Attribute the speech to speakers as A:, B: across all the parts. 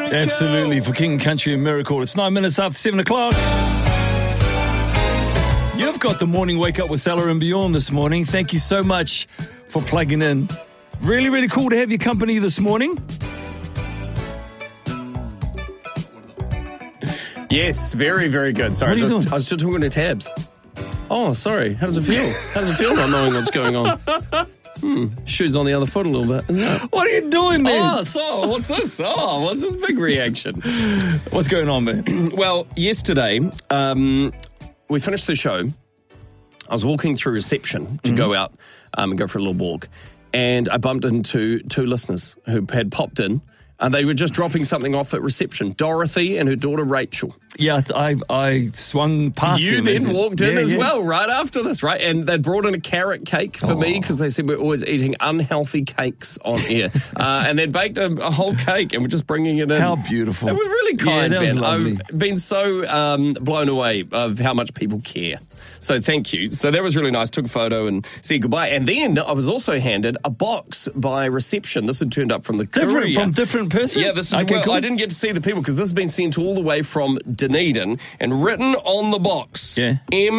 A: Absolutely, for King Country and Miracle. It's 9 minutes after 7 o'clock. You've got the morning wake up with Salah and Bjorn this morning. Thank you so much for plugging in. Really, really cool to have your company this morning.
B: Yes, very, very good. Sorry,
A: What are you doing?
B: I was just talking to Tabs. Oh, sorry. How does it feel? How does it feel not knowing what's going on? Shoes on the other foot a little bit, isn't it?
A: What are you doing, man?
B: Oh, so what's this? Oh, what's this big reaction?
A: What's going on, man?
B: Well, yesterday, we finished the show. I was walking through reception to go out and go for a little walk, and I bumped into two listeners who had popped in, and they were just dropping something off at reception. Dorothy and her daughter Rachel.
A: Yeah, I swung past
B: You
A: them.
B: then walked in as
A: yeah.
B: well right after this, right? And they'd brought in a carrot cake for me because they said we're always eating unhealthy cakes on air. And they'd baked a whole cake and we're just bringing it in.
A: How beautiful.
B: It was really kind,
A: Yeah, that was
B: man.
A: lovely.
B: I've been so blown away of how much people care. So thank you. So that was really nice. Took a photo and said goodbye. And then I was also handed a box by reception. This had turned up from the courier.
A: From different person?
B: Yeah, this is
A: okay,
B: well,
A: cool.
B: I didn't get to see the people because this has been sent all the way from Dunedin and written on the box.
A: Yeah.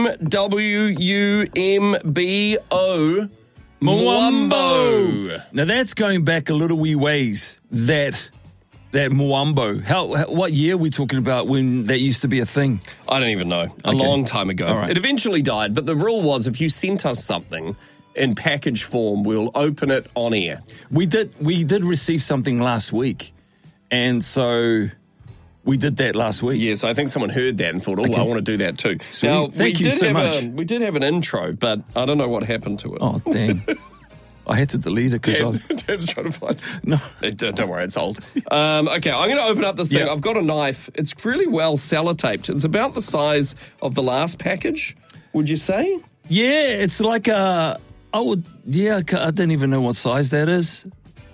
B: MWUMBO Mwambo.
A: Now that's going back a little wee ways. That Mwambo. What year are we talking about when that used to be a thing?
B: I don't even know. A
A: Okay.
B: long time ago.
A: All right.
B: It eventually died, but the rule was if you sent us something in package form, we'll open it on air.
A: We did receive something last week, and so we did that last week.
B: Yes, I think someone heard that and thought,
A: Okay.
B: I want to do that too.
A: Sweet.
B: Now,
A: Thank you so much.
B: We did have an intro, but I don't know what happened to it.
A: Oh dang! I had to delete it because
B: Tab's trying to find.
A: No.
B: Don't worry, it's old. Okay, I'm going to open up this thing.
A: Yeah.
B: I've got a knife. It's really well sellotaped. It's about the size of the last package. Would you say?
A: yeah, it's like I don't even know what size that is.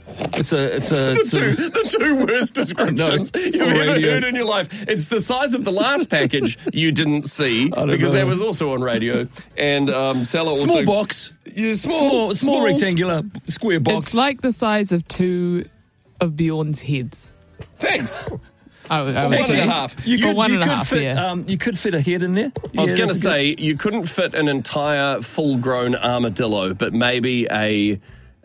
B: The two worst descriptions you've ever
A: radio.
B: heard in your life. It's the size of the last package you didn't see
A: don't
B: because
A: know.
B: that was also on radio. And Salah also
A: small box,
B: Yeah,
A: small rectangular square box.
C: It's like the size of two of Bjorn's heads.
B: Thanks.
C: I would
B: One and
C: say.
B: a half.
C: One and a half,
A: fit,
C: yeah.
A: you could fit a head in there.
B: I was going to say you couldn't fit an entire full-grown armadillo, but maybe a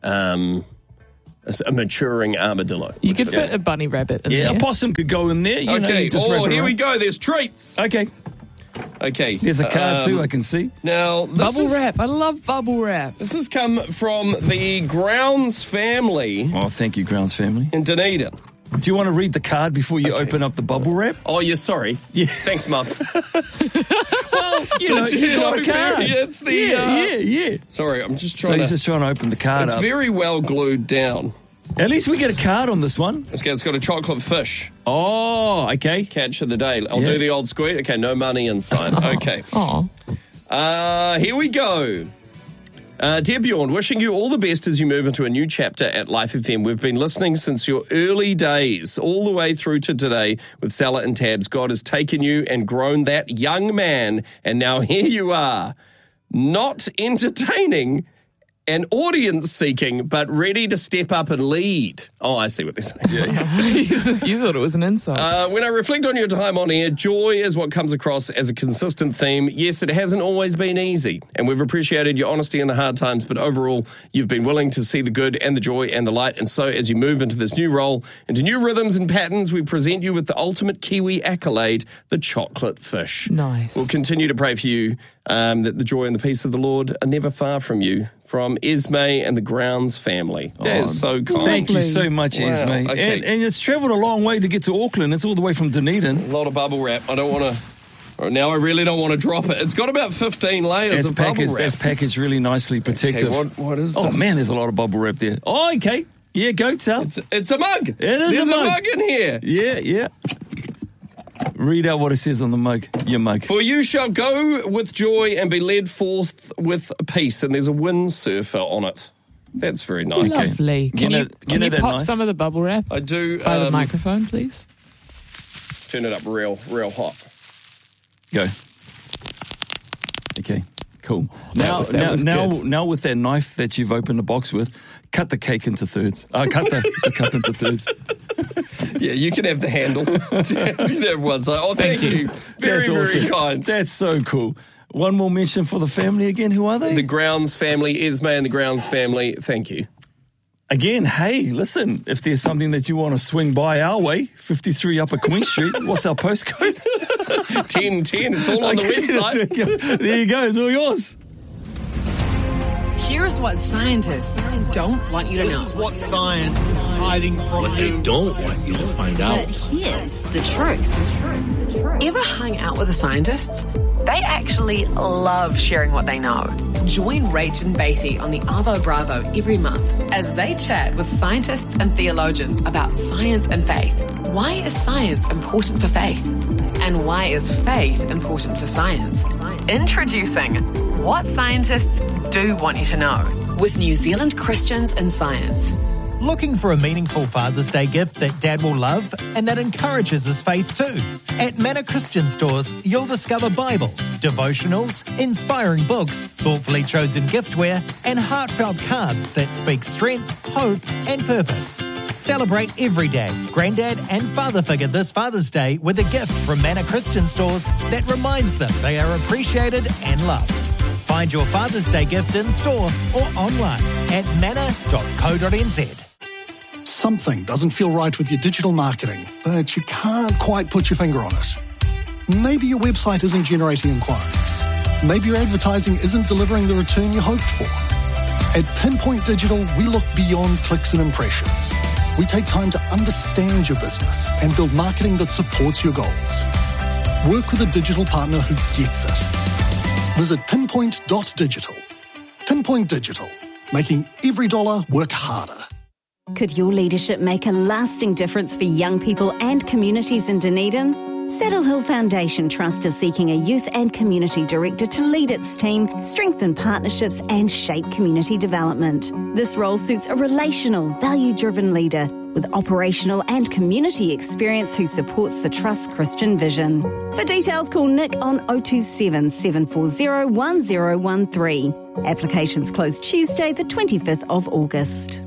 B: maturing armadillo.
C: You could fit a bunny rabbit in
A: yeah,
C: there.
A: a possum could go in there. You know,
B: Okay.
A: you just wrap it
B: Here we
A: around.
B: go. There's treats.
A: Okay,
B: Okay.
A: there's a card too. I can see.
B: Now this
C: Bubble
B: is,
C: wrap. I love bubble wrap.
B: This has come from the Grounds family
A: Oh, thank you, Grounds family.
B: in Dunedin.
A: Do you want to read the card before you open up the bubble wrap?
B: Oh, you're sorry.
A: Yeah.
B: Thanks, Mum.
A: Well, you know, you got a card.
B: It's the.
A: Yeah.
B: Sorry, I'm just
A: So
B: trying
A: he's
B: to.
A: just trying to open the card
B: It's
A: up.
B: very well glued down.
A: At least we get a card on this one.
B: It's got a chocolate fish.
A: Oh, okay.
B: Catch of the day. I'll
A: Yeah.
B: do the old squeeze. Okay, no money inside. Okay.
C: Oh,
B: Here we go. Dear Bjorn, wishing you all the best as you move into a new chapter at Life FM. We've been listening since your early days, all the way through to today with Salah and Tabs. God has taken you and grown that young man, and now here you are, not entertaining and audience-seeking, but ready to step up and lead. Oh, I see what they're saying.
C: you thought it was an insult.
B: When I reflect on your time on air, joy is what comes across as a consistent theme. Yes, it hasn't always been easy, and we've appreciated your honesty in the hard times, but overall, you've been willing to see the good and the joy and the light, and so as you move into this new role, into new rhythms and patterns, we present you with the ultimate Kiwi accolade, the chocolate fish.
C: Nice.
B: We'll continue to pray for you that the joy and the peace of the Lord are never far from you. From Esme and the Grounds family. That is so kind.
A: Thank you so much,
B: Wow,
A: Esme.
B: okay.
A: And it's travelled a long way to get to Auckland. It's all the way from Dunedin.
B: A lot of bubble wrap. I don't want to. Now I really don't want to drop it. It's got about 15 layers of bubble wrap.
A: That's packaged really nicely, protective.
B: Okay, what is this?
A: Oh, man, there's a lot of bubble wrap there. Oh, okay. Yeah, go tell.
B: It's a mug.
A: It is
B: There's
A: a mug.
B: in here.
A: Yeah. Read out what it says on the mug. Your mug.
B: For you shall go with joy and be led forth with peace. And there's a windsurfer on it. That's very nice.
C: Lovely. Can
A: You
C: you,
A: know-
C: can
A: you know
C: you
A: that
C: pop
A: knife?
C: some of the bubble wrap
B: I do.
C: by the microphone, please?
B: Turn it up real hot.
A: Go. Okay, Cool. Now,
B: was good.
A: now, with that knife that you've opened the box with, cut the cake into thirds. Cut the cup into thirds.
B: Yeah, you can have the handle. You can have one side. Oh, thank you. Very,
A: That's awesome.
B: very kind.
A: That's so cool. One more mention for the family again. Who are they?
B: The Grounds family, Esme and the Grounds family. Thank you.
A: Again, hey, listen, if there's something that you want to swing by our way, 53 Upper Queen Street, what's our postcode?
B: 1010. It's all on the website.
A: There you go. It's all yours.
D: Here's what scientists don't want you to know.
E: This is what science is hiding from
F: What they don't want you to find out.
D: But here's the truth. Ever hung out with the scientists? They actually love sharing what they know. Join Rach and Beatty on the Arvo Bravo every month as they chat with scientists and theologians about science and faith. Why is science important for faith? And why is faith important for science? Introducing What Scientists Do Want You to Know with New Zealand Christians in Science.
E: Looking for a meaningful Father's Day gift that Dad will love and that encourages his faith too? At Manor Christian Stores, you'll discover Bibles, devotionals, inspiring books, thoughtfully chosen giftware, and heartfelt cards that speak strength, hope, and purpose. Celebrate every dad, granddad, and father figure this Father's Day with a gift from Manor Christian Stores that reminds them they are appreciated and loved. Find your Father's Day gift in store or online at manor.co.nz.
G: Something doesn't feel right with your digital marketing, but you can't quite put your finger on it. Maybe your website isn't generating inquiries. Maybe your advertising isn't delivering the return you hoped for. At Pinpoint Digital, we look beyond clicks and impressions. We take time to understand your business and build marketing that supports your goals. Work with a digital partner who gets it. Visit pinpoint.digital. Pinpoint Digital, making every dollar work harder.
H: Could your leadership make a lasting difference for young people and communities in Dunedin? Saddle Hill Foundation Trust is seeking a youth and community director to lead its team, strengthen partnerships and shape community development. This role suits a relational, value-driven leader with operational and community experience who supports the Trust's Christian vision. For details, call Nick on 027 740 1013. Applications close Tuesday, the 25th of August.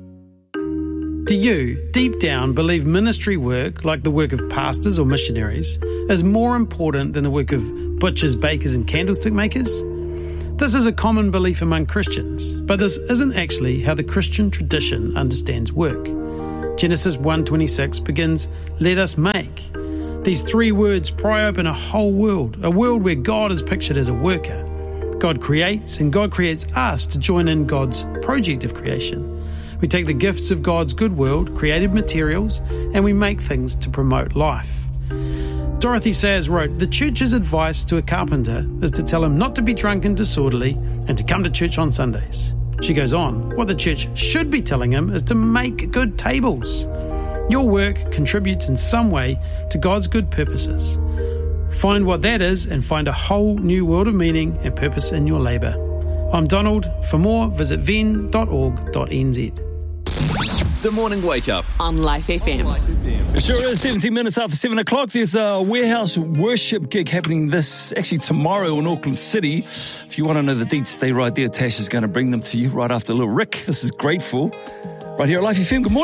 I: Do you, deep down, believe ministry work, like the work of pastors or missionaries, is more important than the work of butchers, bakers and candlestick makers? This is a common belief among Christians, but this isn't actually how the Christian tradition understands work. Genesis 1:26 begins, "Let us make." These three words pry open a whole world, a world where God is pictured as a worker. God creates, and God creates us to join in God's project of creation. We take the gifts of God's good world, created materials, and we make things to promote life. Dorothy Sayers wrote, "The church's advice to a carpenter is to tell him not to be drunk and disorderly and to come to church on Sundays." She goes on, "What the church should be telling him is to make good tables." Your work contributes in some way to God's good purposes. Find what that is and find a whole new world of meaning and purpose in your labour. I'm Donald. For more, visit ven.org.nz.
F: The Morning Wake Up
D: On Life FM.
A: It sure is 17 minutes after 7 o'clock. There's a warehouse worship gig happening tomorrow in Auckland City. If you want to know the deets, stay right there. Tash is going to bring them to you right after Little Rick. This is Grateful right here at Life FM. Good morning.